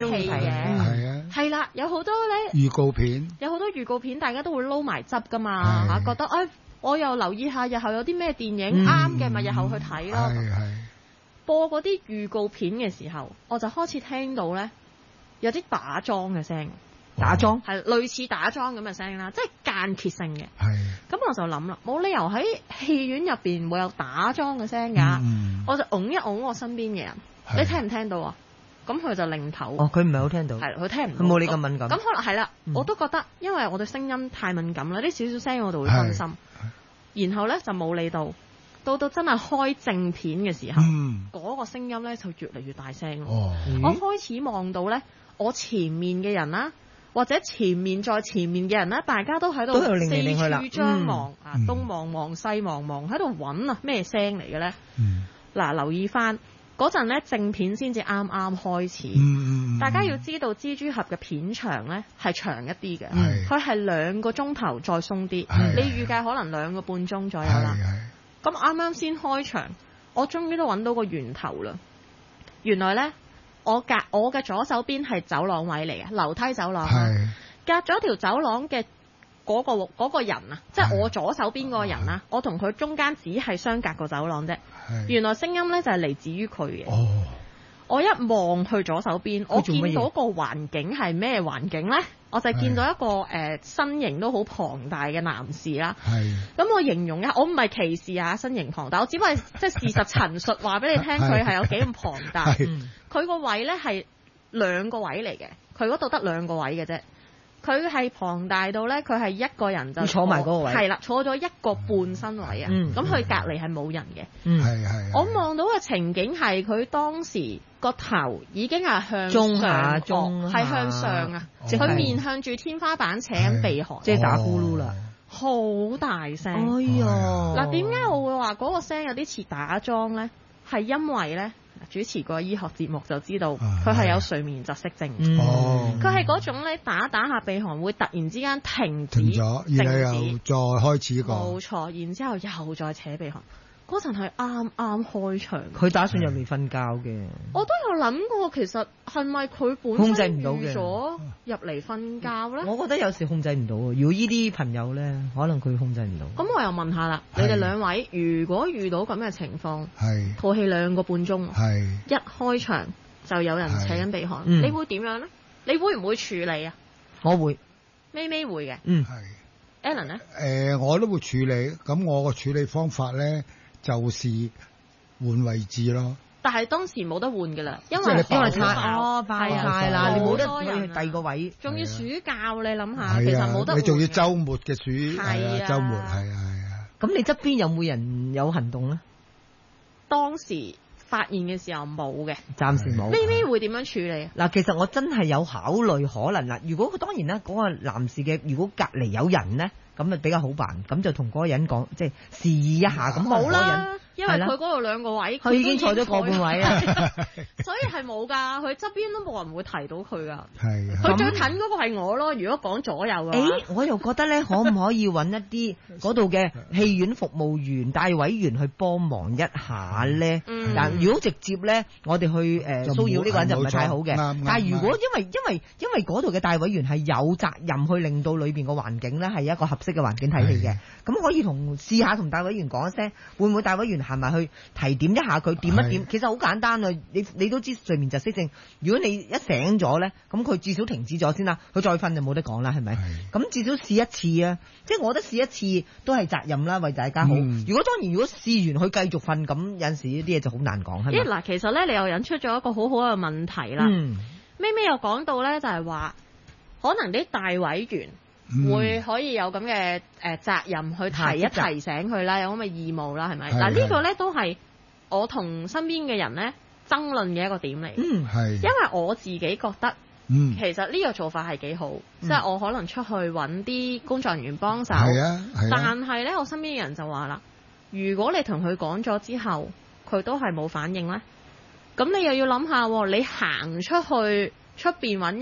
戲嘅， 係啊， 係啦，有好多咧預告片， 有好多預告片，大家都會撈埋汁噶嘛嚇，覺得我又留意下日後有啲咩電影啱嘅，咪日後去睇咯。 係播嗰啲預告片嘅時候，我就開始聽到咧有啲打樁嘅聲， 打樁係類似打樁咁嘅聲啦，即係間歇性嘅。 係。 咁我就諗啦，冇理由喺戲院入邊會有打樁嘅聲㗎。我就擁一擁我身邊嘅人，你聽唔聽到啊？咁佢就擰頭。 哦，佢唔係好聽到。 係，佢聽唔到。 佢冇你咁敏感。 咁可能係啦，我都覺得，因為我對聲音太敏感啦，啲少少聲我就會分心。然後咧就冇理到，到真係開正片嘅時候，嗰個聲音咧就越嚟越大聲。我開始望到咧，我前面嘅人啦，或者前面再前面嘅人啦，大家都喺度四處張望啊，東望望西望望，喺度揾啊咩聲嚟嘅咧？嗱，留意翻嗰陣咧，正片先至啱啱開始。大家要知道蜘蛛俠嘅片長咧係長一啲嘅，佢係2個鐘頭再鬆啲，你預計可能2個半鐘左右啦。咁啱啱先開場，我終於都揾到個源頭啦。原來咧，我嘅左手邊係走廊位嚟嘅，樓梯走廊。隔咗條走廊嘅嗰個人啊，即係我左手邊嗰個人啦，我同佢中間只係相隔個走廊啫。原來聲音咧就係嚟自於佢嘅。我一望去左手邊，我見到個環境係咩環境咧？我就見到一個身形都好龐大嘅男士啦。咁我形容一下，我唔係歧視啊身形龐大，我只不過係即係事實陳述話俾你聽，佢係有幾咁龐大。佢個位咧係2個位嚟嘅，佢嗰度得2個位嘅啫。佢係龐大到咧，佢係一個人就坐埋嗰個位， 係啦，坐咗1個半身位啊。咁佢隔離係冇人嘅。我望到嘅情景係佢當時個頭已經係向上，係向上啊！佢面向住天花板扯緊鼻鼾， 即係打呼嚕啦， 好大聲。 哎呀！ 嗱，點解我會話嗰個聲有啲似打樁咧？係因為咧。主持過醫學節目就知道，佢係有睡眠窒息症。佢係嗰種咧打下鼻鼾會突然之間停咗， 然後又再開始過。 冇錯，然之後又再扯鼻鼾。嗰陣係啱啱開場， 佢打算入嚟瞓覺嘅。 我都有諗過，其實係咪佢本身預咗入嚟瞓覺咧？ 我覺得有時控制唔到啊！如果呢啲朋友咧，可能佢控制唔到。 咁我又問下啦，你哋2位如果遇到咁嘅情況，套戲2個半鐘，一開場就有人扯緊鼻鼾，你會點樣咧？你會唔會處理啊？ 我會， 咪會嘅。Alan 咧？我都會處理。咁我個處理方法咧，就是換位置咯。 但係當時冇得換㗎啦，因為太晒啦，你冇得去第2個位。 仲要暑假，你諗下，其實冇得換。 你仲要週末嘅週末係啊。 咁你側邊有冇人有行動咧？ 當時發現嘅時候冇嘅， 暫時冇。 咪會點樣處理啊？ 嗱，其實我真係有考慮可能啦。如果當然啦，嗰個男士嘅如果隔離有人咧，咁啊比較好辦，咁就同嗰個人講，即係示意一下咁。 冇啦，因為佢嗰度2個位， 佢已經坐咗個半位啊， 所以係冇㗎。佢側邊都冇人會提到佢㗎。 佢最近嗰個係我咯。如果講左右嘅話， 我又覺得咧，可唔可以揾一啲嗰度嘅戲院服務員、帶位員去幫忙一下咧？但如果直接咧，我哋去騷擾呢個人就唔係太好嘅。但係如果因為嗰度嘅帶位員係有責任去令到裏邊個環境咧係一個合適嘅環境睇戲嘅，咁可以試下同帶位員講一聲，會唔會帶位員行埋去提點一下佢，點一點？其實好簡單啊！你都知睡眠窒息症，如果你一醒咗咧，咁佢至少停止咗先啦，佢再瞓就冇得講啦，係咪？咁至少試一次啊！即係我覺得試一次都係責任啦，為大家好。如果試完佢繼續瞓，咁有陣時呢啲嘢就好難講，係咪？ 嗱，其實咧你又引出咗一個好好嘅問題啦。咪又講到咧，就係話可能啲帶位員會可以有咁嘅責任去提醒佢啦，有咁嘅義務啦，係咪？嗱，呢個咧都係我同身邊嘅人咧爭論嘅一個點嚟。因為我自己覺得，其實呢個做法係幾好，即係我可能出去揾啲工作人員幫手。但係咧，我身邊嘅人就話啦，如果你同佢講咗之後，佢都係冇反應咧，咁你又要諗下，你行出去出邊揾人，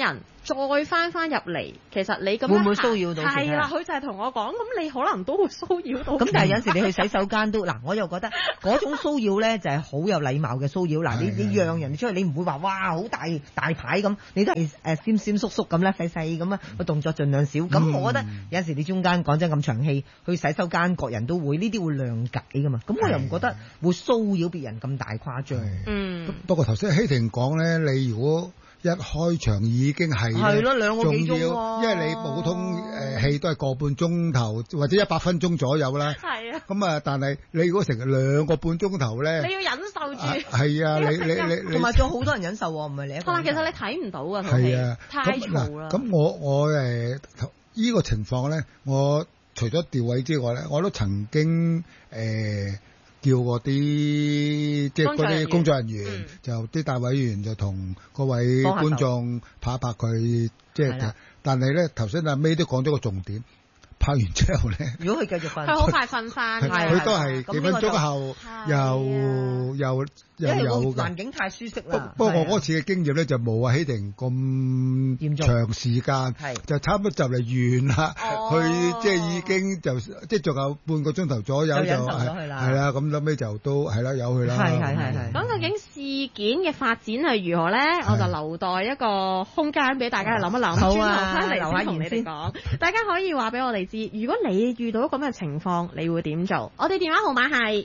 再翻入嚟，其實你咁樣會唔會騷擾到？ 係啦，佢就係同我講，咁你可能都會騷擾到。 咁但係有時你去洗手間都嗱，我又覺得嗰種騷擾咧就係好有禮貌嘅騷擾。嗱，你讓人哋出去，你唔會話哇好大牌咁，你都係閃閃縮縮咁啦，細細咁啊，個動作盡量少。咁我覺得有時你中間講真咁長氣去洗手間，各人都會呢啲會諒解噶嘛。咁我又唔覺得會騷擾別人咁大誇張。 不過頭先希婷講咧，你如果一開場已經係咯2個幾鐘喎， 因為你普通戲都係個半鐘頭或者100分鐘左右啦。 係啊。 咁啊，但係你如果成2個半鐘頭咧， 你要忍受住。 係啊，你同埋仲好多人忍受喎，唔係你一個。 同埋其實你睇唔到啊， 係啊， 太嘈啦。 咁我依個情況咧，我除咗調位之外咧，我都曾經叫嗰啲即係嗰啲工作人員，就啲大委員就同各位觀眾拍一拍佢，即係，但係咧頭先阿 May 都講咗個重點，拍完之後咧， 如果佢繼續瞓， 佢好快瞓翻， 佢都係幾分鐘後又有環境太舒適啦。 不過我嗰次嘅經驗咧就冇希婷咁長時間，就差唔多就嚟完啦。佢即係已經就即係仲有半個鐘頭左右就係啦。咁後尾就都係啦，由佢啦。 係。 咁究竟事件嘅發展係如何咧？我就留待一個空間俾大家去諗一諗。 好啊， 翻嚟先同你哋講。大家可以話俾我哋知，如果你遇到咁嘅情況，你會點做？我哋電話號碼係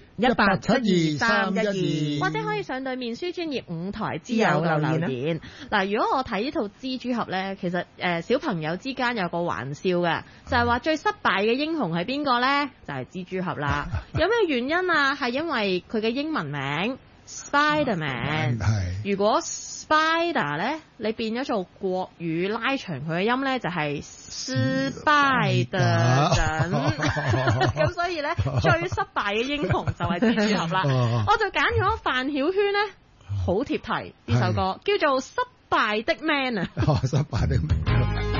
1872312， 或者可以上對面書專頁5台之友留言。嗱，如果我睇呢套蜘蛛俠咧，其實小朋友之間有個玩笑嘅，就係話最失敗嘅英雄係邊個咧？就係蜘蛛俠啦。有咩原因啊？係因為佢嘅英文名 Spider-Man。如果 Spider 咧，你變咗做國語拉長佢嘅音咧，就係 Spider 咁所以咧，最失敗嘅英雄就係蜘蛛俠啦。我就揀咗范曉萱咧，好貼題呢首歌，叫做《失敗的 Man》啊。 失敗的 Man。